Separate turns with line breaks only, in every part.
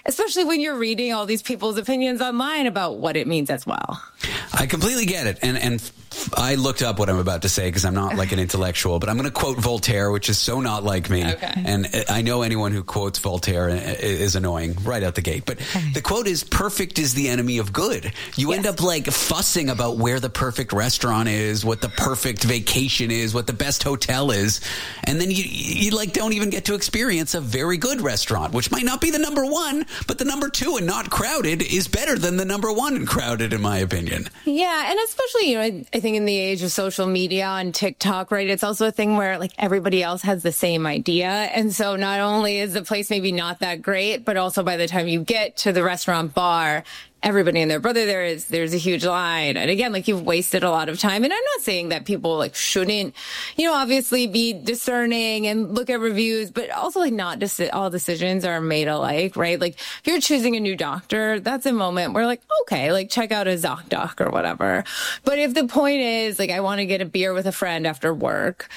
especially when you're reading all these people's opinions online about what it means as well.
I completely get it. And I looked up what I'm about to say because I'm not like an intellectual, but I'm going to quote Voltaire, which is so not like me.
Okay.
And I know anyone who quotes Voltaire is annoying right out the gate. But the quote is, perfect is the enemy of good. You end up like fussing about where the perfect restaurant is, what the perfect vacation is, what the best hotel is. And then you like don't even get to experience a very good restaurant, which might not be the number one, but the number two and not crowded is better than the number one and crowded, in my opinion.
Yeah. And especially, you know, I think in the age of social media and TikTok, right, it's also a thing where like everybody else has the same idea. And so not only is the place maybe not that great, but also by the time you get to the restaurant bar, everybody and their brother there's a huge line. And again, like you've wasted a lot of time. And I'm not saying that people like shouldn't, you know, obviously be discerning and look at reviews, but also like not just all decisions are made alike, right? Like if you're choosing a new doctor, that's a moment where like, okay, like check out a ZocDoc or whatever. But if the point is like, I want to get a beer with a friend after work,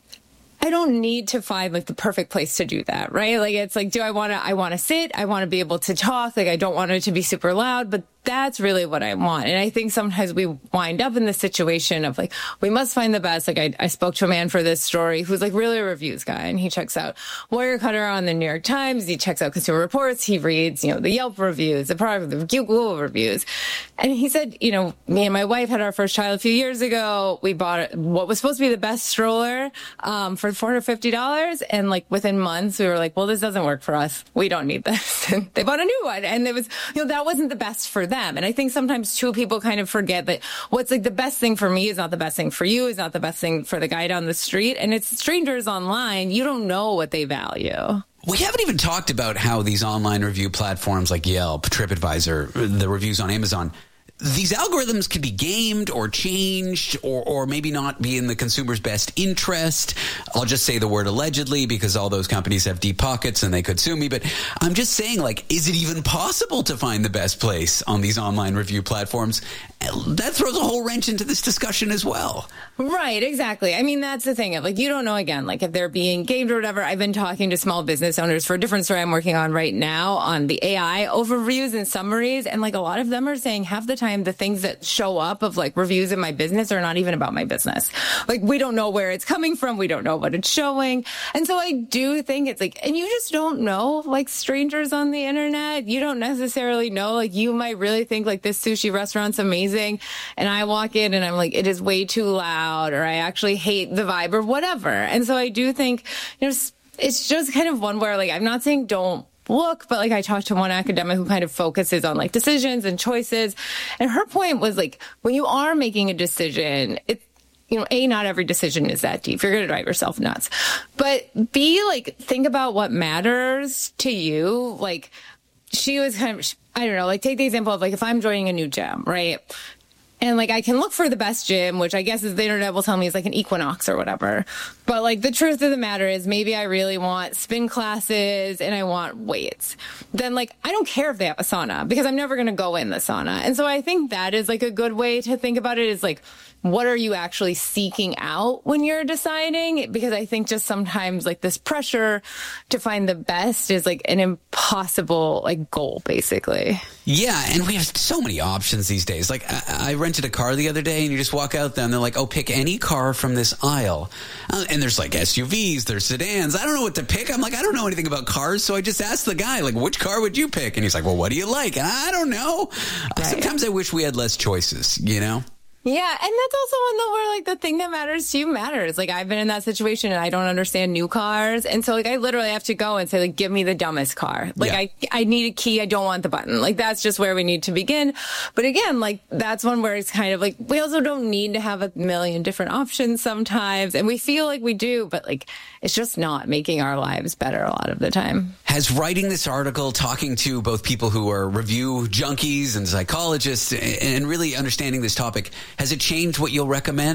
I don't need to find like the perfect place to do that, right? Like it's like, I want to sit, I want to be able to talk, like I don't want it to be super loud, but that's really what I want. And I think sometimes we wind up in the situation of like, we must find the best. Like I spoke to a man for this story who's like really a reviews guy, and he checks out Wirecutter on the New York Times. He checks out Consumer Reports. He reads, you know, the Yelp reviews, the product, the Google reviews. And he said, you know, me and my wife had our first child a few years ago. We bought what was supposed to be the best stroller, for $450. And like within months, we were like, well, this doesn't work for us. We don't need this. And they bought a new one. And it was, you know, that wasn't the best for them. And I think sometimes too, people kind of forget that what's like the best thing for me is not the best thing for you, is not the best thing for the guy down the street. And it's strangers online. You don't know what they value.
We haven't even talked about how these online review platforms like Yelp, TripAdvisor, the reviews on Amazon, these algorithms can be gamed or changed or maybe not be in the consumer's best interest. I'll just say the word allegedly because all those companies have deep pockets and they could sue me. But I'm just saying, like, is it even possible to find the best place on these online review platforms? That throws a whole wrench into this discussion as well.
Right, exactly. I mean, that's the thing of like, you don't know, again, like if they're being gamed or whatever. I've been talking to small business owners for a different story I'm working on right now on the AI overviews and summaries. And like a lot of them are saying half the time the things that show up of like reviews in my business are not even about my business. Like we don't know where it's coming from. We don't know what it's showing. And so I do think it's like, and you just don't know, like strangers on the internet, you don't necessarily know, like you might really think like this sushi restaurant's amazing. And I walk in and I'm like, it is way too loud, or I actually hate the vibe or whatever. And so I do think, you know, it's just kind of one where like, I'm not saying don't look, but like I talked to one academic who kind of focuses on like decisions and choices. And her point was like, when you are making a decision, it's, you know, A, not every decision is that deep. You're going to drive yourself nuts. But B, like, think about what matters to you. Like, she was kind of, I don't know, like, take the example of, like, if I'm joining a new gym, right? And, like, I can look for the best gym, which I guess is the internet will tell me is like an Equinox or whatever. But, like, the truth of the matter is maybe I really want spin classes and I want weights. Then, like, I don't care if they have a sauna because I'm never going to go in the sauna. And so I think that is, like, a good way to think about it is, like, what are you actually seeking out when you're deciding? Because I think just sometimes like this pressure to find the best is like an impossible like goal, basically.
Yeah, and we have so many options these days. Like I rented a car the other day and you just walk out there and they're like, oh, pick any car from this aisle. And there's like SUVs, there's sedans. I don't know what to pick. I'm like, I don't know anything about cars. So I just asked the guy, like, which car would you pick? And he's like, well, what do you like? And I don't know. Right. Sometimes I wish we had less choices, you know?
Yeah, and that's also one where, like, the thing that matters to you matters. Like, I've been in that situation, and I don't understand new cars. And so, like, I literally have to go and say, like, give me the dumbest car. Like, yeah. I need a key. I don't want the button. Like, that's just where we need to begin. But again, like, that's one where it's kind of like, we also don't need to have a million different options sometimes. And we feel like we do, but, like, it's just not making our lives better a lot of the time.
Has writing this article, talking to both people who are review junkies and psychologists and really understanding this topic, has it changed what you'll recommend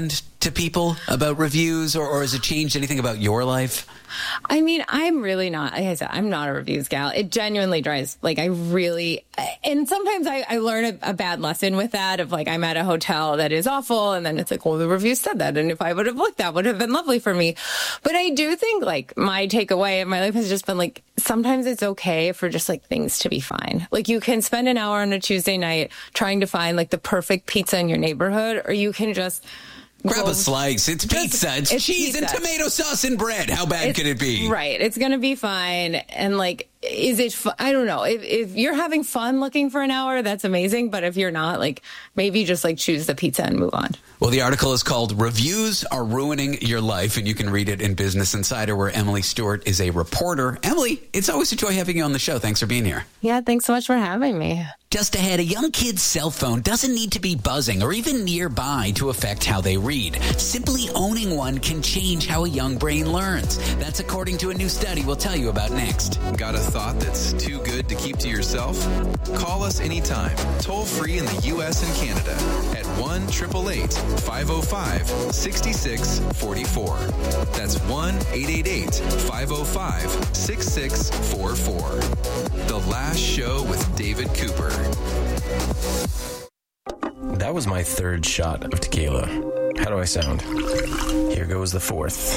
to people about reviews, or has it changed anything about your life?
I mean, I'm really not, like I said, I'm not a reviews gal. It genuinely drives, like, and sometimes I learn a bad lesson with that of, like, I'm at a hotel that is awful, and then it's like, well, the review said that, and if I would have looked, that would have been lovely for me. But I do think, like, my takeaway of my life has just been, like, sometimes it's okay for just, like, things to be fine. Like, you can spend an hour on a Tuesday night trying to find, like, the perfect pizza in your neighborhood, or you can just
grab a slice. It's pizza. It's cheese pizza. And tomato sauce and bread. How bad could it be?
Right. It's going to be fine. And, like, is it I don't know. If you're having fun looking for an hour, that's amazing. But if you're not, like, maybe just, like, choose the pizza and move on.
Well, the article is called Reviews Are Ruining Your Life, and you can read it in Business Insider, where Emily Stewart is a reporter. Emily, it's always a joy having you on the show. Thanks for being here.
Yeah, thanks so much for having me.
Just ahead, a young kid's cell phone doesn't need to be buzzing or even nearby to affect how they read. Simply owning one can change how a young brain learns. That's according to a new study we'll tell you about next.
Got a thought that's too good to keep to yourself? Call us anytime, toll free in the U.S. and Canada at 1-888-505-6644. That's 1-888-505-6644. The Last Show with David Cooper.
That was my third shot of tequila. How do I sound? Here goes the fourth.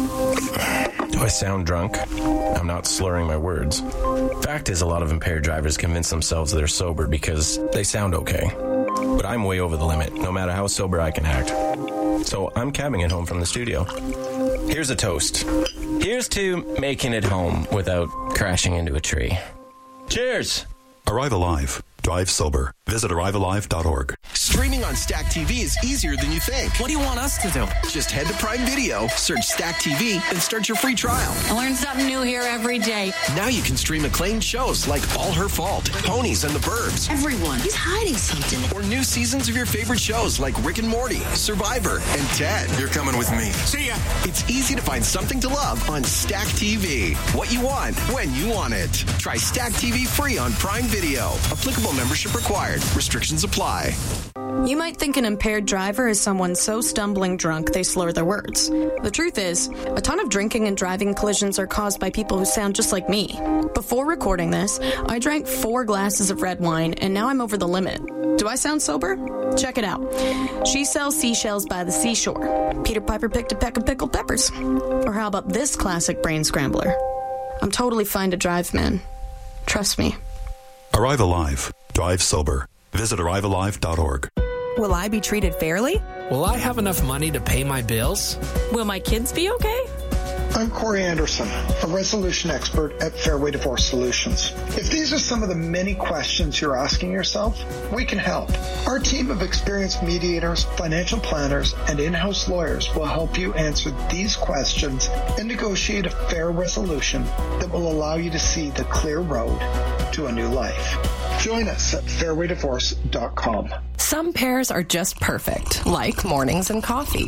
Do I sound drunk? I'm not slurring my words. Fact is, a lot of impaired drivers convince themselves they're sober because they sound okay. But I'm way over the limit, no matter how sober I can act. So I'm cabbing it home from the studio. Here's a toast. Here's to making it home without crashing into a tree. Cheers!
Arrive Alive. Drive sober. Visit arrivealive.org.
Streaming on Stack TV is easier than you think.
What do you want us to do?
Just head to Prime Video, search Stack TV, and start your free trial.
I learn something new here every day.
Now you can stream acclaimed shows like All Her Fault, Ponies and the Burbs.
Everyone is hiding something.
Or new seasons of your favorite shows like Rick and Morty, Survivor, and Ted.
You're coming with me.
See ya. It's easy to find something to love on Stack TV. What you want, when you want it. Try Stack TV free on Prime Video. Applicable membership required. Restrictions apply.
You might think an impaired driver is someone so stumbling drunk they slur their words. The truth is, a ton of drinking and driving collisions are caused by people who sound just like me. Before recording this, I drank 4 glasses of red wine, and now I'm over the limit. Do I sound sober? Check it out. She sells seashells by the seashore. Peter Piper picked a peck of pickled peppers. Or how about this classic brain scrambler? I'm totally fine to drive, man. Trust me.
Arrive Alive. Drive sober. Visit arrivealive.org.
Will I be treated fairly?
Will I have enough money to pay my bills?
Will my kids be okay?
I'm Corey Anderson, a resolution expert at Fairway Divorce Solutions. If these are some of the many questions you're asking yourself, we can help. Our team of experienced mediators, financial planners, and in-house lawyers will help you answer these questions and negotiate a fair resolution that will allow you to see the clear road to a new life. Join us at fairwaydivorce.com.
Some pairs are just perfect, like mornings and coffee.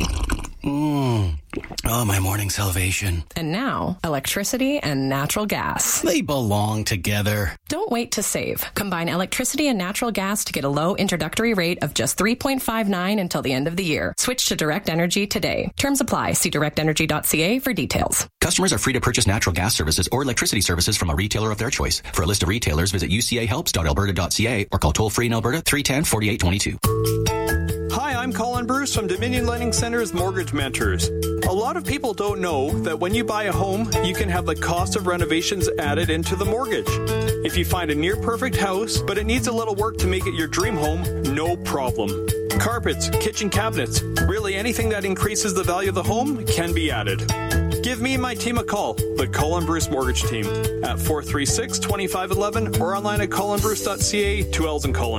Oh, my morning salvation.
And now, electricity and natural gas.
They belong together.
Don't wait to save. Combine electricity and natural gas to get a low introductory rate of just $3.59 until the end of the year. Switch to Direct Energy today. Terms apply. See directenergy.ca for details.
Customers are free to purchase natural gas services or electricity services from a retailer of their choice. For a list of retailers, visit ucahelps.alberta.ca or call toll-free in Alberta 310-4822.
Hi, I'm Colin Bruce from Dominion Lending Center's Mortgage Mentors. A lot of people don't know that when you buy a home, you can have the cost of renovations added into the mortgage. If you find a near-perfect house, but it needs a little work to make it your dream home, no problem. Carpets, kitchen cabinets, really anything that increases the value of the home can be added. Give me and my team a call, the Colin Bruce Mortgage Team, at 436-2511 or online at colinbruce.ca, 2 L's in Colin.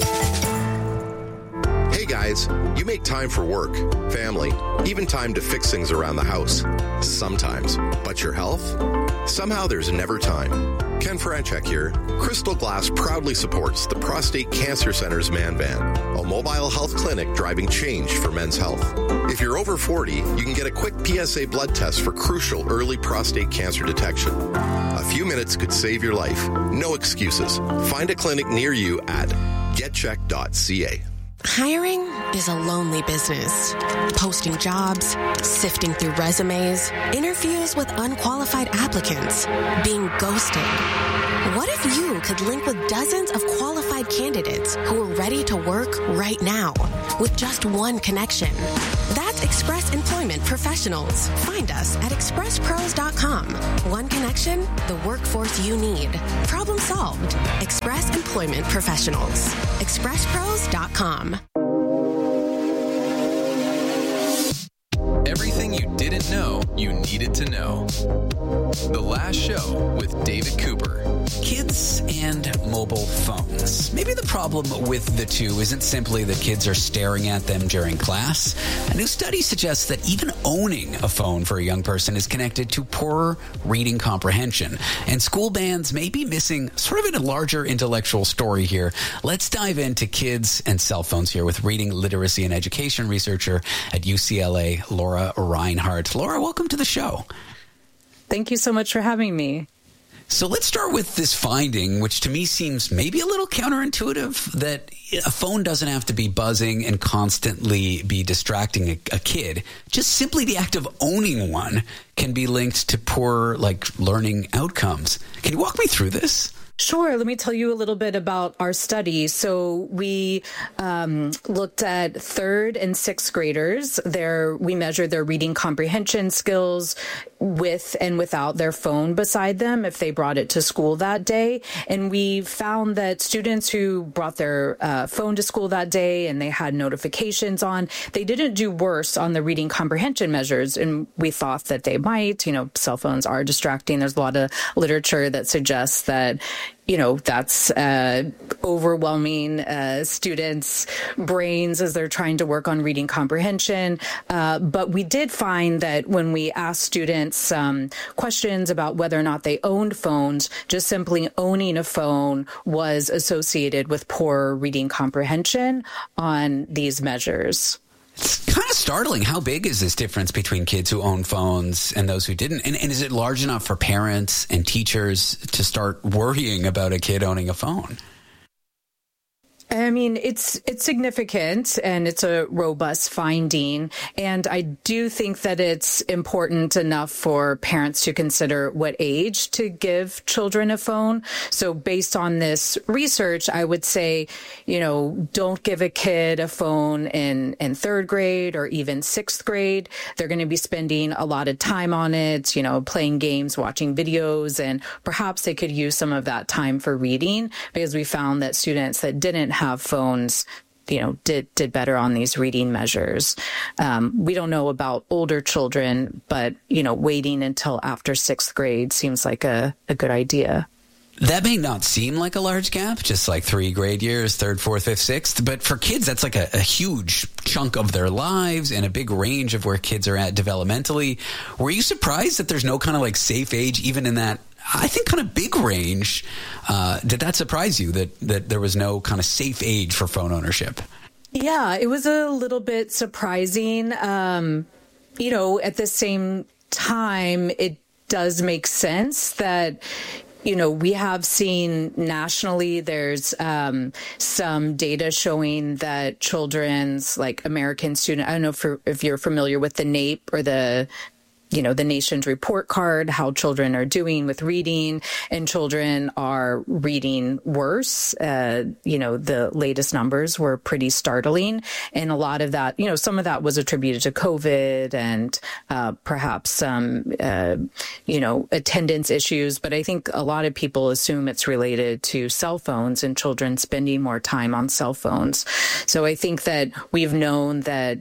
Hey guys, you make time for work, family, even time to fix things around the house. Sometimes. But your health? Somehow there's never time. Ken Franchek here. Crystal Glass proudly supports the Prostate Cancer Center's Man Van, a mobile health clinic driving change for men's health. If you're over 40, you can get a quick PSA blood test for crucial early prostate cancer detection. A few minutes could save your life. No excuses. Find a clinic near you at getcheck.ca.
Hiring is a lonely business. Posting jobs, sifting through resumes, interviews with unqualified applicants, being ghosted. What if you could link with dozens of qualified candidates who are ready to work right now with just one connection? That's Express Employment Professionals. Find us at expresspros.com. One connection, the workforce you need. Problem solved. Express Employment Professionals. expresspros.com.
Everything you didn't know you needed to know. The Last Show with David Cooper.
Kids and mobile phones. Maybe the problem with the two isn't simply that kids are staring at them during class. A new study suggests that even owning a phone for a young person is connected to poorer reading comprehension. And school bands may be missing sort of a larger intellectual story here. Let's dive into kids and cell phones here with reading literacy and education researcher at UCLA, Laura Reinhardt. Laura, welcome to the show.
Thank you so much for having me.
So let's start with this finding, which to me seems maybe a little counterintuitive, that a phone doesn't have to be buzzing and constantly be distracting a kid. Just simply the act of owning one can be linked to poor, learning outcomes. Can you walk me through this?
Sure. Let me tell you a little bit about our study. So we looked at 3rd and 6th graders. We measured their reading comprehension skills with and without their phone beside them if they brought it to school that day. And we found that students who brought their phone to school that day and they had notifications on, they didn't do worse on the reading comprehension measures. And we thought that they might. Cell phones are distracting. There's a lot of literature that suggests that that's overwhelming students' brains as they're trying to work on reading comprehension. But we did find that when we asked students questions about whether or not they owned phones, just simply owning a phone was associated with poor reading comprehension on these measures.
It's kind of startling. How big is this difference between kids who own phones and those who didn't? And is it large enough for parents and teachers to start worrying about a kid owning a phone?
I mean, it's significant and it's a robust finding. And I do think that it's important enough for parents to consider what age to give children a phone. So based on this research, I would say, don't give a kid a phone in 3rd grade or even 6th grade. They're going to be spending a lot of time on it, playing games, watching videos, and perhaps they could use some of that time for reading, because we found that students that didn't have phones, did better on these reading measures. We don't know about older children, but, waiting until after 6th grade seems like a good idea.
That may not seem like a large gap, just like 3 grade years, 3rd, 4th, 5th, 6th. But for kids, that's like a huge chunk of their lives and a big range of where kids are at developmentally. Were you surprised that there's no kind of safe age even in that, I think, kind of big range? Did that surprise you that there was no kind of safe age for phone ownership?
Yeah, it was a little bit surprising. At the same time, it does make sense that, we have seen nationally, there's some data showing that children's, American student, I don't know if you're familiar with the NAEP or the nation's report card, how children are doing with reading, and children are reading worse. The latest numbers were pretty startling. And a lot of that, some of that was attributed to COVID and perhaps some, attendance issues. But I think a lot of people assume it's related to cell phones and children spending more time on cell phones. So I think that we've known that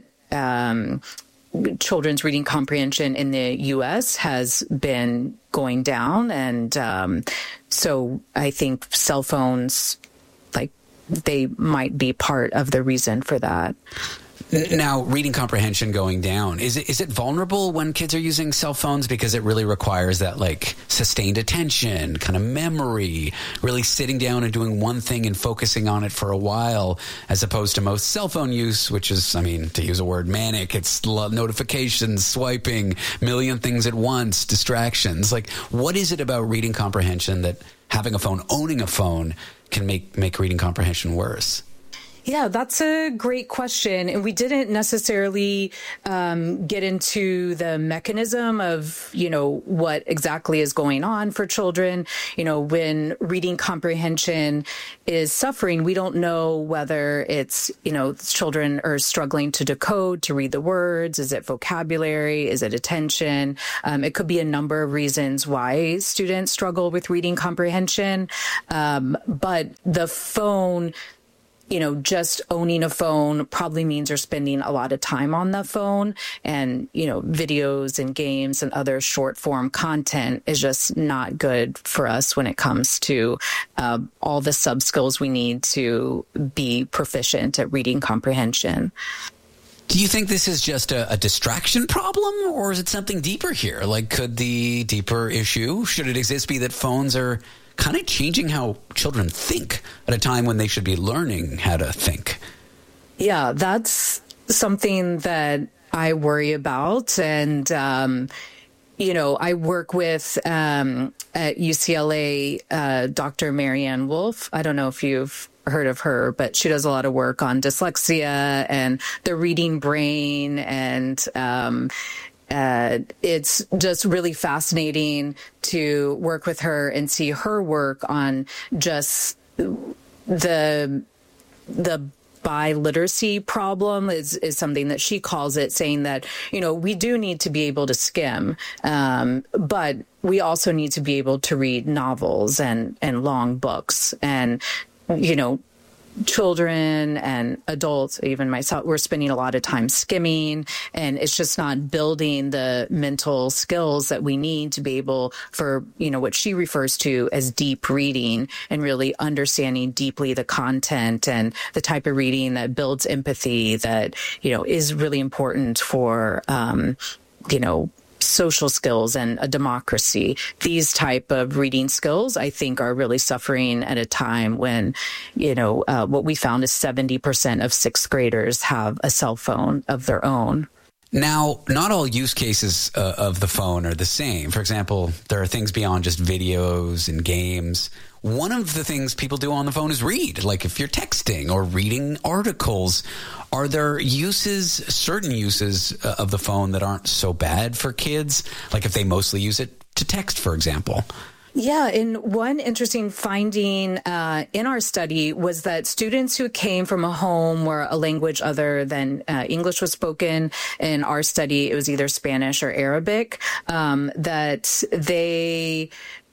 children's reading comprehension in the U.S. has been going down. And so I think cell phones, they might be part of the reason for that.
Now, reading comprehension going down, is it vulnerable when kids are using cell phones because it really requires that sustained attention, kind of memory, really sitting down and doing one thing and focusing on it for a while, as opposed to most cell phone use, which is, to use a word, manic. It's notifications, swiping, million things at once, distractions. What is it about reading comprehension that having a phone, owning a phone, can make reading comprehension worse?
Yeah, that's a great question. And we didn't necessarily get into the mechanism of, what exactly is going on for children. When reading comprehension is suffering, we don't know whether it's, children are struggling to decode, to read the words. Is it vocabulary? Is it attention? It could be a number of reasons why students struggle with reading comprehension. But the phone, just owning a phone probably means you're spending a lot of time on the phone, and, videos and games and other short form content is just not good for us when it comes to all the sub skills we need to be proficient at reading comprehension.
Do you think this is just a distraction problem, or is it something deeper here? Like, could the deeper issue, should it exist, be that phones are kind of changing how children think at a time when they should be learning how to think?
Yeah, that's something that I worry about. And, I work with, at UCLA, Dr. Marianne Wolf. I don't know if you've heard of her, but she does a lot of work on dyslexia and the reading brain, and it's just really fascinating to work with her and see her work on just the biliteracy problem is something that she calls it, saying that, we do need to be able to skim, but we also need to be able to read novels and long books. And, children and adults, even myself, we're spending a lot of time skimming, and it's just not building the mental skills that we need to be able for, what she refers to as deep reading, and really understanding deeply the content and the type of reading that builds empathy, that, is really important for, social skills and a democracy. These type of reading skills, I think, are really suffering at a time when, what we found is 70% of sixth graders have a cell phone of their own.
Now, not all use cases of the phone are the same. For example, there are things beyond just videos and games. One of the things people do on the phone is read, like if you're texting or reading articles. Are there certain uses of the phone that aren't so bad for kids? Like if they mostly use it to text, for example?
Yeah, and one interesting finding in our study was that students who came from a home where a language other than English was spoken, in our study it was either Spanish or Arabic, that they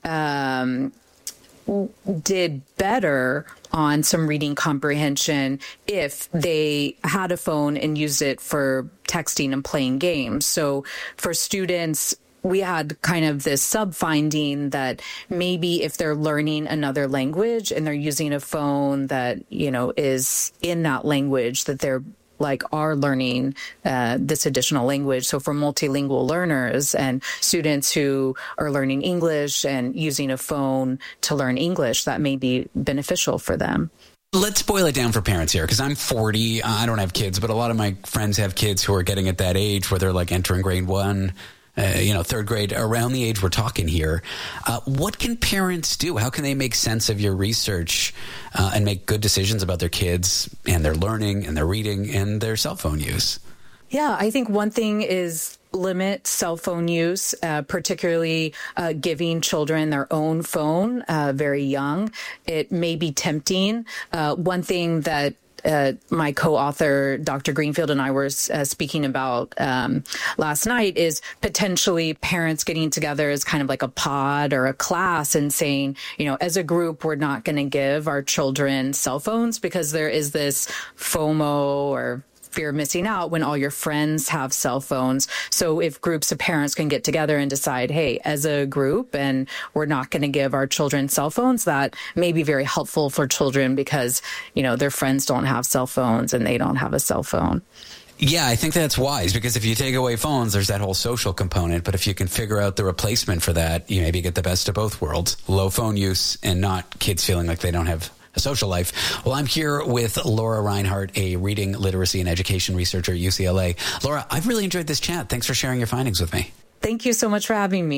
did better on some reading comprehension if they had a phone and used it for texting and playing games. So for students, we had kind of this sub-finding that maybe if they're learning another language and they're using a phone that, is in that language, that they're are learning this additional language. So for multilingual learners and students who are learning English and using a phone to learn English, that may be beneficial for them.
Let's boil it down for parents here, because I'm 40. I don't have kids, but a lot of my friends have kids who are getting at that age where they're entering grade 1. Third grade, around the age we're talking here. What can parents do? How can they make sense of your research and make good decisions about their kids and their learning and their reading and their cell phone use?
Yeah, I think one thing is limit cell phone use, particularly giving children their own phone very young. It may be tempting. One thing that my co-author, Dr. Greenfield, and I were speaking about last night is potentially parents getting together as kind of like a pod or a class and saying, as a group, we're not going to give our children cell phones because there is this FOMO or fear of missing out when all your friends have cell phones. So if groups of parents can get together and decide, hey, as a group, and we're not going to give our children cell phones, that may be very helpful for children because, their friends don't have cell phones and they don't have a cell phone.
Yeah, I think that's wise, because if you take away phones, there's that whole social component. But if you can figure out the replacement for that, you maybe get the best of both worlds. Low phone use and not kids feeling like they don't have a social life. Well, I'm here with Laura Reinhardt, a reading, literacy, and education researcher at UCLA. Laura, I've really enjoyed this chat. Thanks for sharing your findings with me.
Thank you so much for having me.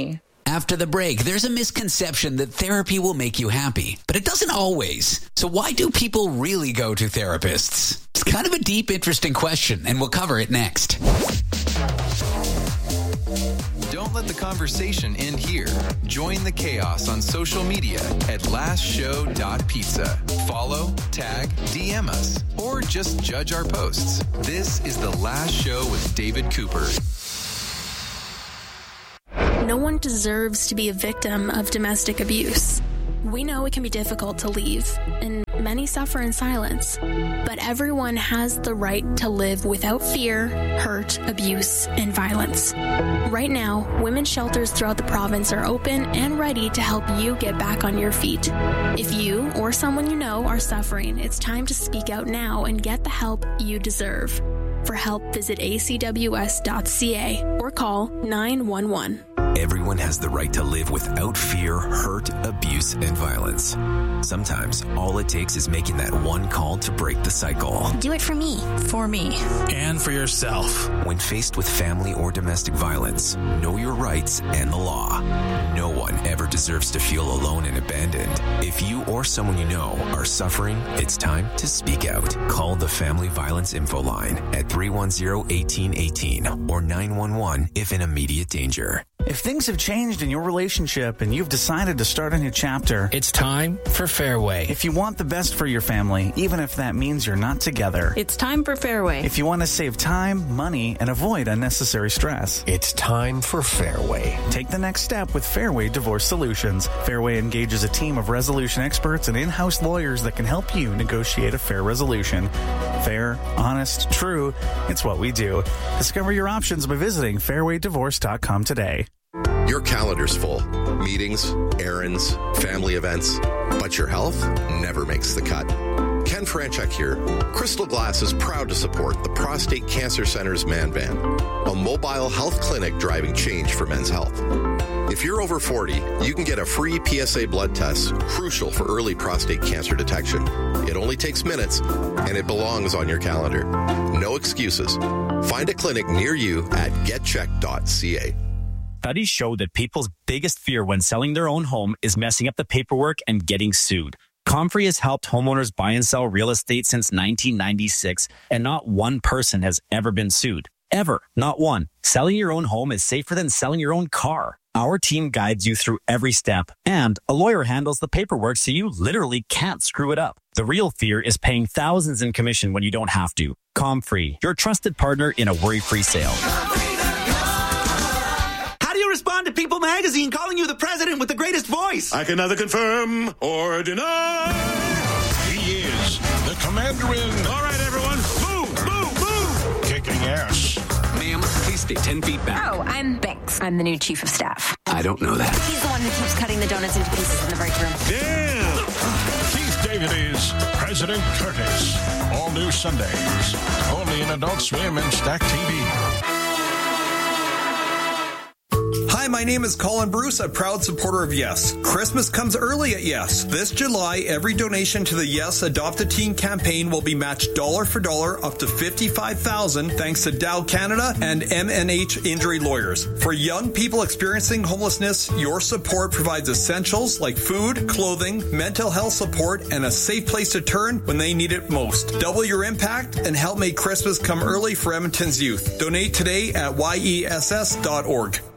After the break, there's a misconception that therapy will make you happy, but it doesn't always. So why do people really go to therapists? It's kind of a deep, interesting question, and we'll cover it next.
Don't let the conversation end here. Join the chaos on social media at lastshow.pizza. Follow, tag, DM us, or just judge our posts. This is The Last Show with David Cooper.
No one deserves to be a victim of domestic abuse. We know it can be difficult to leave, and many suffer in silence. But everyone has the right to live without fear, hurt, abuse, and violence. Right now, women's shelters throughout the province are open and ready to help you get back on your feet. If you or someone you know are suffering, it's time to speak out now and get the help you deserve. For help, visit acws.ca or call 911.
Everyone has the right to live without fear, hurt, abuse, and violence. Sometimes all it takes is making that one call to break the cycle.
Do it for me.
For me. And for yourself.
When faced with family or domestic violence, know your rights and the law. No one ever deserves to feel alone and abandoned. If you or someone you know are suffering, it's time to speak out. Call the Family Violence Info Line at 310-1818 or 911 if in immediate danger.
If things have changed in your relationship and you've decided to start a new chapter,
it's time for Fairway.
If you want the best for your family, even if that means you're not together,
it's time for Fairway.
If you want to save time, money, and avoid unnecessary stress,
it's time for Fairway.
Take the next step with Fairway Divorce Solutions. Fairway engages a team of resolution experts and in-house lawyers that can help you negotiate a fair resolution. Fair, honest, true, it's what we do. Discover your options by visiting fairwaydivorce.com today.
Your calendar's full. Meetings, errands, family events. But your health never makes the cut. Ken Franchuk here. Crystal Glass is proud to support the Prostate Cancer Center's Man Van, a mobile health clinic driving change for men's health. If you're over 40, you can get a free PSA blood test, crucial for early prostate cancer detection. It only takes minutes, and it belongs on your calendar. No excuses. Find a clinic near you at getcheck.ca.
Studies show that people's biggest fear when selling their own home is messing up the paperwork and getting sued. Comfrey has helped homeowners buy and sell real estate since 1996, and not one person has ever been sued. Ever. Not one. Selling your own home is safer than selling your own car. Our team guides you through every step, and a lawyer handles the paperwork so you literally can't screw it up. The real fear is paying thousands in commission when you don't have to. Comfrey, your trusted partner in a worry-free sale.
Respond to People Magazine calling you the president with the greatest voice.
I can neither confirm or deny.
He is the commander-in.
All right, everyone. Move, move, move.
Kicking ass.
Ma'am, please stay 10 feet back.
Oh, I'm Binks. I'm the new chief of staff.
I don't know that.
He's the one who keeps cutting the donuts into pieces in the break room.
Damn.
Keith David is President Curtis. All new Sundays. Only in Adult Swim and Stack TV.
Hi, my name is Colin Bruce, a proud supporter of Yes. Christmas comes early at Yes. This July, every donation to the Yes Adopt a Teen campaign will be matched dollar for dollar up to $55,000 thanks to Dow Canada and MNH Injury Lawyers. For young people experiencing homelessness, your support provides essentials like food, clothing, mental health support, and a safe place to turn when they need it most. Double your impact and help make Christmas come early for Edmonton's youth. Donate today at yess.org.